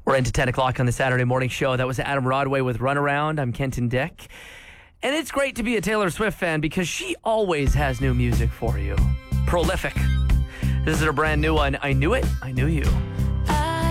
We're into 10 o'clock on the Saturday morning show. That was Adam Rodway with Runaround. I'm Kenton Dick. And it's great to be a Taylor Swift fan because she always has new music for you. Prolific. This is her brand new one, I Knew It, I Knew You.